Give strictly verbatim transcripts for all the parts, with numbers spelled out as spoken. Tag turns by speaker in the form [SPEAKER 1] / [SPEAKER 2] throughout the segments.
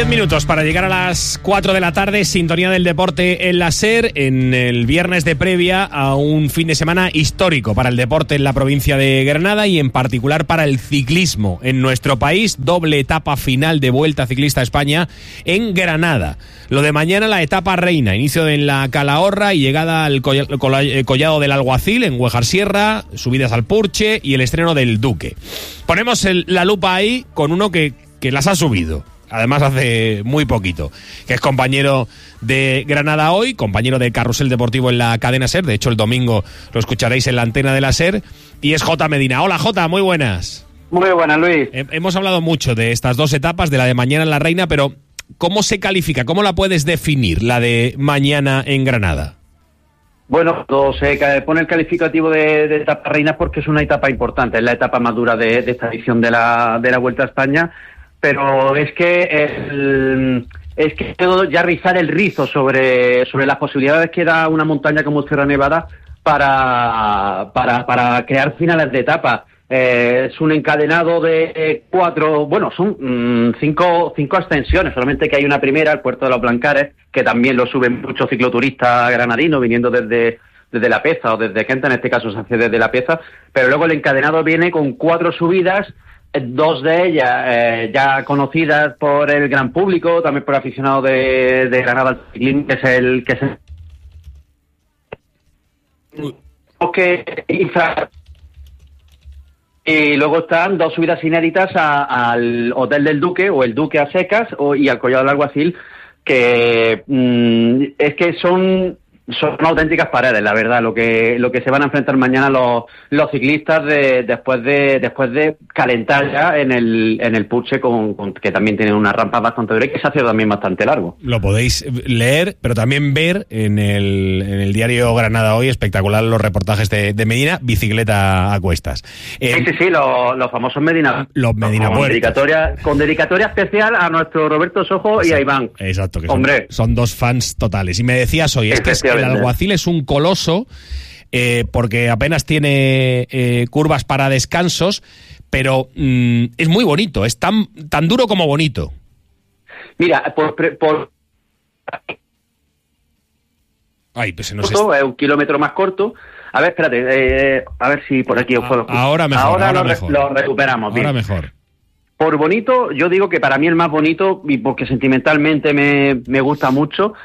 [SPEAKER 1] Diez minutos para llegar a las cuatro de la tarde, sintonía del deporte en la SER, en el viernes de previa a un fin de semana histórico para el deporte en la provincia de Granada y en particular para el ciclismo en nuestro país. Doble etapa final de Vuelta Ciclista a España en Granada. Lo de mañana, la etapa reina, inicio en la Calahorra y llegada al Collado del Alguacil en Güejar Sierra, subidas al Purche y el estreno del Duque. Ponemos el, la lupa ahí con uno que, que las ha subido. Además hace muy poquito, que es compañero de Granada Hoy, compañero de Carrusel Deportivo en la cadena SER, de hecho el domingo lo escucharéis en la antena de la SER, y es Jota Medina. Hola Jota, muy buenas.
[SPEAKER 2] Muy buenas, Luis.
[SPEAKER 1] He, hemos hablado mucho de estas dos etapas, de la de mañana en la Reina, pero ¿cómo se califica? ¿Cómo la puedes definir, la de mañana en Granada?
[SPEAKER 2] Bueno, se pone el calificativo de, de etapa Reina porque es una etapa importante, es la etapa más dura de, de esta edición de la, de la Vuelta a España. Pero es que el, es que puedo ya rizar el rizo sobre, sobre las posibilidades que da una montaña como Sierra Nevada para, para, para crear finales de etapa. Eh, es un encadenado de cuatro, bueno, son mmm, cinco, cinco ascensiones, solamente que hay una primera, el Puerto de los Blancares, que también lo suben muchos cicloturistas granadinos viniendo desde, desde La Peza o desde Quenta, en este caso se hace desde La Peza, pero luego el encadenado viene con cuatro subidas, dos de ellas eh, ya conocidas por el gran público, también por aficionados de, de Granada al ciclismo, que es el que es el que infra. Y luego están dos subidas inéditas a, al Hotel del Duque o el Duque a secas o, y al Collado del Alguacil, que mmm, es que son son auténticas paredes, la verdad, lo que lo que se van a enfrentar mañana los los ciclistas de, después de después de calentar ya en el en el Purche con, con que también tienen unas rampas bastante duras y que se hace también bastante largo.
[SPEAKER 1] Lo podéis leer, pero también ver en el en el diario Granada Hoy, espectacular los reportajes de, de Medina, bicicleta a cuestas.
[SPEAKER 2] Eh, sí, sí, sí, los, los famosos Medina
[SPEAKER 1] los Medina
[SPEAKER 2] con dedicatoria con dedicatoria especial a nuestro Roberto Sojo. Exacto, y a Iván.
[SPEAKER 1] Exacto, que
[SPEAKER 2] Hombre,
[SPEAKER 1] son, son dos fans totales. Y me decías hoy, es que es el Alguacil es un coloso eh, porque apenas tiene eh, curvas para descansos, pero mm, es muy bonito, es tan tan duro como bonito.
[SPEAKER 2] Mira, por... por...
[SPEAKER 1] Ay, pues se nos
[SPEAKER 2] es un kilómetro más corto. A ver, espérate, eh, a ver si por aquí os puedo...
[SPEAKER 1] Ahora mejor,
[SPEAKER 2] ahora,
[SPEAKER 1] ahora
[SPEAKER 2] lo,
[SPEAKER 1] mejor.
[SPEAKER 2] lo recuperamos.
[SPEAKER 1] Ahora
[SPEAKER 2] bien.
[SPEAKER 1] mejor.
[SPEAKER 2] Por bonito, yo digo que para mí el más bonito, y porque sentimentalmente me, me gusta mucho,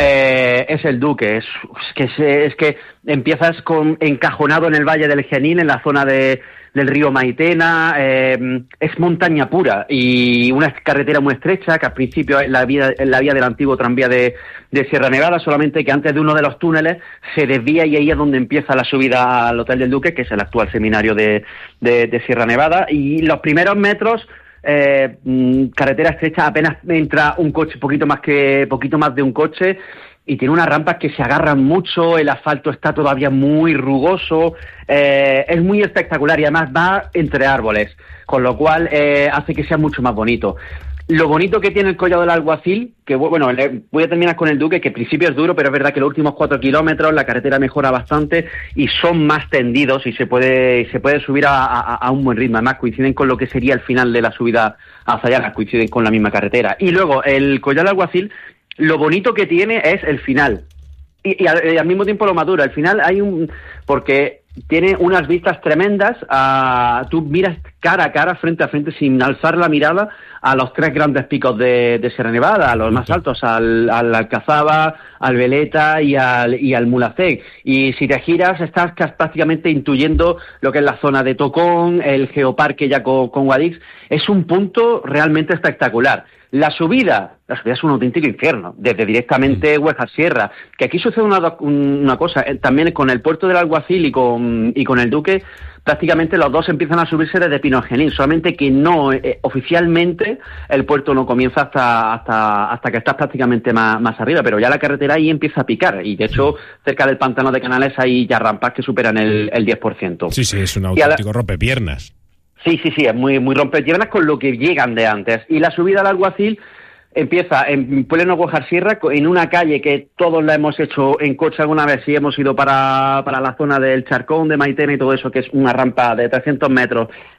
[SPEAKER 2] eh, es el Duque. Es, es que se, es que empiezas con encajonado en el Valle del Genil, en la zona de, del río Maitena, eh, es montaña pura y una carretera muy estrecha, que al principio es la vía, la vía del antiguo tranvía de, de Sierra Nevada, solamente que antes de uno de los túneles se desvía y ahí es donde empieza la subida al Hotel del Duque, que es el actual seminario de, de, de Sierra Nevada, y los primeros metros... Eh, carretera estrecha, apenas entra un coche, poquito más que poquito más de un coche, y tiene unas rampas que se agarran mucho, el asfalto está todavía muy rugoso, eh, es muy espectacular y además va entre árboles, con lo cual eh, hace que sea mucho más bonito. Lo bonito que tiene el Collado del Alguacil, que bueno, voy a terminar con el Duque, que al principio es duro, pero es verdad que los últimos cuatro kilómetros la carretera mejora bastante y son más tendidos y se puede se puede subir a, a, a un buen ritmo. Además coinciden con lo que sería el final de la subida hacia allá, coinciden con la misma carretera. Y luego el Collado del Alguacil, lo bonito que tiene es el final. Y, y, al, y al mismo tiempo lo madura. Al final hay un... porque tiene unas vistas tremendas, uh, tú miras cara a cara, frente a frente, sin alzar la mirada, a los tres grandes picos de, de Sierra Nevada, a los más altos, al, al Alcazaba, al Veleta y al, y al Mulacén. Y si te giras, estás prácticamente intuyendo lo que es la zona de Tocón, el Geoparque ya con, con Guadix. Es un punto realmente espectacular. La subida, la subida es un auténtico infierno, desde directamente Güejar Sierra, que aquí sucede una, una cosa, eh, también con el Puerto del Alguacil y con, y con el Duque, prácticamente los dos empiezan a subirse desde Pino Genil, solamente que no, eh, oficialmente el puerto no comienza hasta hasta hasta que estás prácticamente más, más arriba, pero ya la carretera ahí empieza a picar, y de hecho cerca del pantano de Canales hay ya rampas que superan el, el diez por ciento.
[SPEAKER 1] Sí, sí, es un auténtico la... rompepiernas.
[SPEAKER 2] Sí, sí, sí, es muy muy rompepiernas con lo que llegan de antes. Y la subida al Alguacil empieza en pleno Güejar Sierra, en una calle que todos la hemos hecho en coche alguna vez, si hemos ido para, para la zona del Charcón, de Maitena y todo eso, que es una rampa de trescientos metros,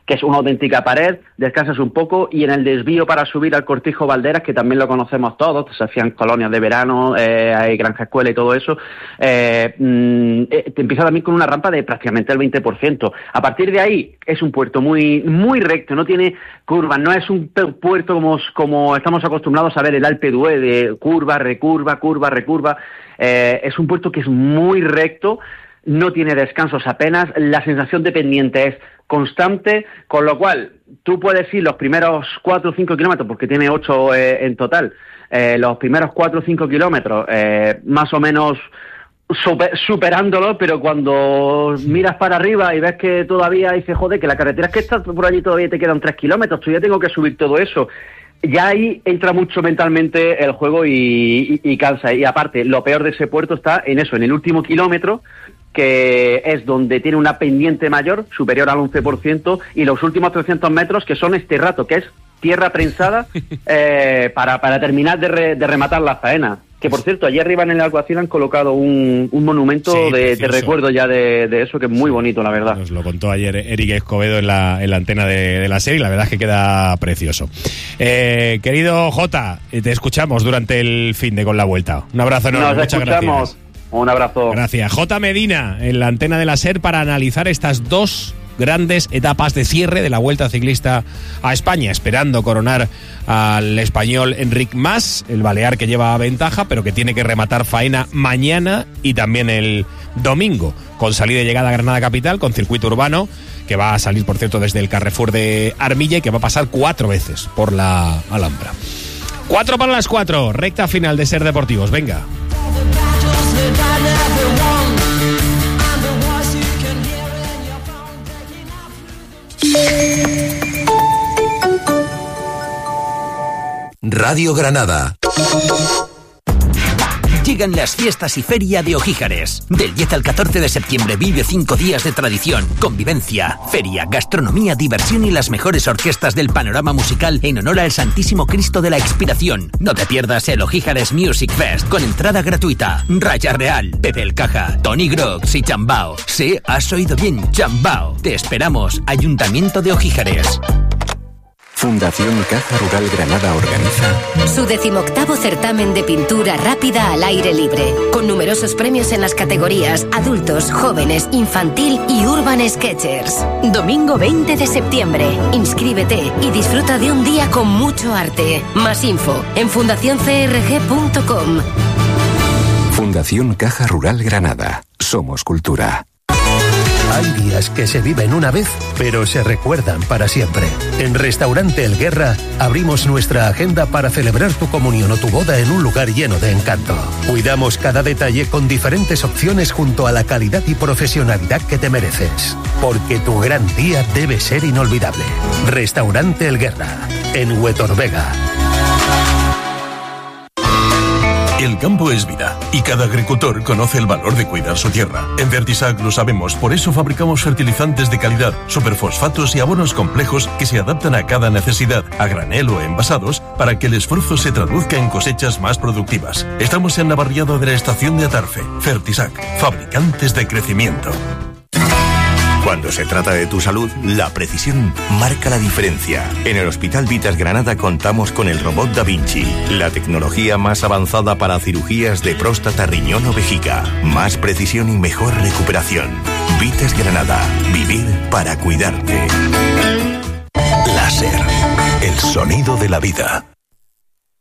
[SPEAKER 2] que es una auténtica pared, descansas un poco, y en el desvío para subir al Cortijo Valderas, que también lo conocemos todos, se hacían colonias de verano, eh, hay granja escuela y todo eso, eh, mm, eh, te empieza también con una rampa de prácticamente el veinte por ciento. A partir de ahí es un puerto muy muy recto, no tiene curvas, no es un puerto como, como estamos acostumbrados a ver el Alpe d'Huez, de curva, recurva, curva, recurva. Eh, es un puerto que es muy recto, no tiene descansos apenas, la sensación de pendiente es constante, con lo cual tú puedes ir los primeros cuatro o cinco kilómetros, porque tiene ocho eh, en total, eh, los primeros cuatro o cinco kilómetros eh, más o menos super, superándolo, pero cuando miras para arriba y ves que todavía dices, joder, que la carretera es que está por allí, todavía te quedan tres kilómetros, tú ya tengo que subir todo eso. Ya ahí entra mucho mentalmente el juego y, y, y cansa. Y aparte, lo peor de ese puerto está en eso, en el último kilómetro, que es donde tiene una pendiente mayor, superior al once por ciento, y los últimos trescientos metros, que son este rato, que es tierra prensada, eh, para, para terminar de, re, de rematar la faena. Que, por cierto, allí arriba en el alguacil han colocado un, un monumento sí, de, de recuerdo ya de, de eso, que es muy bonito, la verdad.
[SPEAKER 1] Nos lo contó ayer Eric Escobedo en la, en la antena de, de la serie, y la verdad es que queda precioso. Eh, querido Jota, te escuchamos durante el fin de Con la Vuelta. Un abrazo enorme,
[SPEAKER 2] Nos
[SPEAKER 1] muchas
[SPEAKER 2] escuchamos.
[SPEAKER 1] Gracias.
[SPEAKER 2] Un abrazo.
[SPEAKER 1] Gracias. J. Medina, en la antena de la SER, para analizar estas dos grandes etapas de cierre de la Vuelta Ciclista a España, esperando coronar al español Enric Mas, el balear que lleva ventaja, pero que tiene que rematar faena mañana y también el domingo, con salida y llegada a Granada capital, con circuito urbano, que va a salir, por cierto, desde el Carrefour de Armilla, y que va a pasar cuatro veces por la Alhambra. Cuatro para las cuatro, recta final de SER Deportivos, venga.
[SPEAKER 3] Radio Granada. Llegan las fiestas y feria de Ojíjares. Del diez al catorce de septiembre vive cinco días de tradición, convivencia, feria, gastronomía, diversión y las mejores orquestas del panorama musical en honor al Santísimo Cristo de la Expiración. No te pierdas el Ojíjares Music Fest con entrada gratuita. Raya Real, Pepe el Caja, Tony Grox y Chambao. Sí, has oído bien, Chambao. Te esperamos, Ayuntamiento de Ojíjares.
[SPEAKER 4] Fundación Caja Rural Granada organiza
[SPEAKER 5] su decimoctavo certamen de pintura rápida al aire libre, con numerosos premios en las categorías adultos, jóvenes, infantil y urban sketchers. Domingo veinte de septiembre. Inscríbete y disfruta de un día con mucho arte. Más info en fundación c r g punto com.
[SPEAKER 4] Fundación Caja Rural Granada. Somos cultura.
[SPEAKER 6] Hay días que se viven una vez, pero se recuerdan para siempre. En Restaurante El Guerra abrimos nuestra agenda para celebrar tu comunión o tu boda en un lugar lleno de encanto. Cuidamos cada detalle con diferentes opciones junto a la calidad y profesionalidad que te mereces. Porque tu gran día debe ser inolvidable. Restaurante El Guerra, en Huetorvega.
[SPEAKER 7] El campo es vida y cada agricultor conoce el valor de cuidar su tierra. En Fertisac lo sabemos, por eso fabricamos fertilizantes de calidad, superfosfatos y abonos complejos que se adaptan a cada necesidad, a granel o envasados, para que el esfuerzo se traduzca en cosechas más productivas. Estamos en la barriada de la estación de Atarfe. Fertisac, fabricantes de crecimiento.
[SPEAKER 8] Cuando se trata de tu salud, la precisión marca la diferencia. En el Hospital Vitas Granada contamos con el robot Da Vinci, la tecnología más avanzada para cirugías de próstata, riñón o vejiga. Más precisión y mejor recuperación. Vitas Granada, vivir para cuidarte.
[SPEAKER 3] Láser, el sonido de la vida.